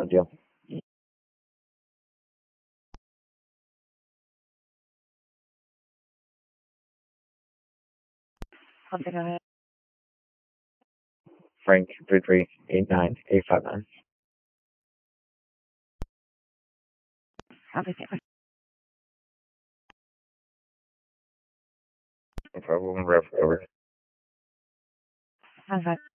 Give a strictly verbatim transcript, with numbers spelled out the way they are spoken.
Good deal. Something on it. Frank three three eight nine eight five nine. Something different. No problem. Ref over. How's that?